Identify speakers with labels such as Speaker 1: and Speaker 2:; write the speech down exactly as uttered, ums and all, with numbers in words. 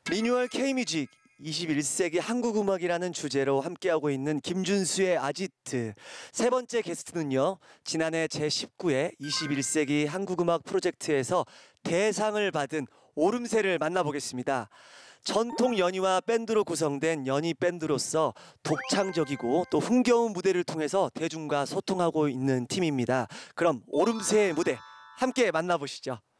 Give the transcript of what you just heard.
Speaker 1: 리뉴얼 K뮤직 이십일 세기 한국 음악이라는 주제로 함께하고 있는 김준수의 아지트. 세 번째 게스트는요, 지난해 제십구 회 이십일 세기 한국 음악 프로젝트에서 대상을 받은 오름세를 만나보겠습니다. 전통 연희와 밴드로 구성된 연희 밴드로서 독창적이고 또 흥겨운 무대를 통해서 대중과 소통하고 있는 팀입니다. 그럼 오름세의 무대 함께 만나보시죠.